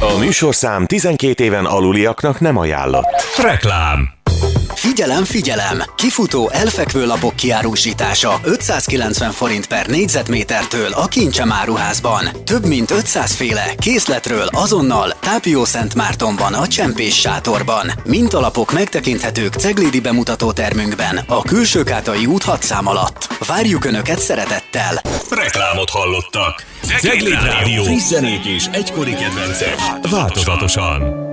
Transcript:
A műsorszám 12 éven aluliaknak nem ajánlott. Reklám. Figyelem, figyelem! Kifutó elfekvő lapok kiárusítása 590 forint per négyzetmétertől a Kincsem áruházban. Több mint 500 féle készletről azonnal Tápiószentmártonban a Csempés sátorban. Mintalapok megtekinthetők Ceglédi bemutatótermünkben a Külsőkátai út 6 szám alatt. Várjuk Önöket szeretettel! Reklámot hallottak. Cegléd Rádió. Friss zenék és egykori kedvencek. Változatosan.